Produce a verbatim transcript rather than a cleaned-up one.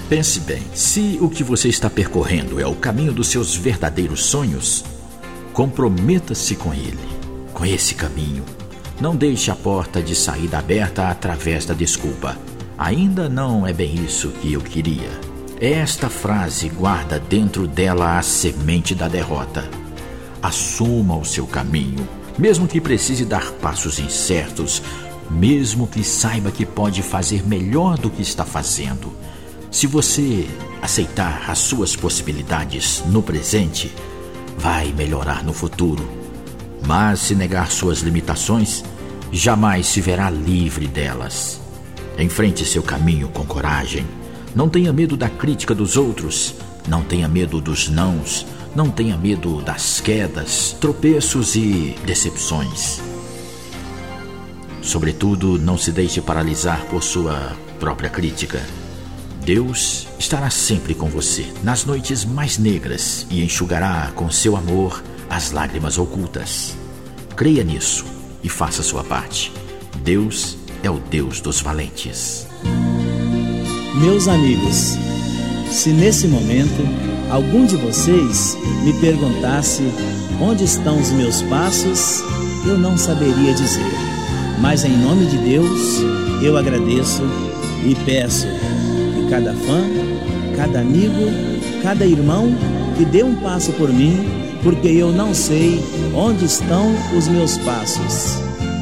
Pense bem, se o que você está percorrendo é o caminho dos seus verdadeiros sonhos, comprometa-se com ele, com esse caminho. Não deixe a porta de saída aberta através da desculpa. Ainda não é bem isso que eu queria. Esta frase guarda dentro dela a semente da derrota. Assuma o seu caminho, mesmo que precise dar passos incertos, mesmo que saiba que pode fazer melhor do que está fazendo. Se você aceitar as suas possibilidades no presente, vai melhorar no futuro. Mas se negar suas limitações, jamais se verá livre delas. Enfrente seu caminho com coragem. Não tenha medo da crítica dos outros. Não tenha medo dos nãos. Não tenha medo das quedas, tropeços e decepções. Sobretudo, não se deixe paralisar por sua própria crítica. Deus estará sempre com você nas noites mais negras e enxugará com seu amor as lágrimas ocultas. Creia nisso e faça sua parte. Deus é o Deus dos valentes. Meus amigos, se nesse momento algum de vocês me perguntasse onde estão os meus passos, eu não saberia dizer. Mas em nome de Deus, eu agradeço e peço que cada fã, cada amigo, cada irmão que dê um passo por mim, porque eu não sei onde estão os meus passos.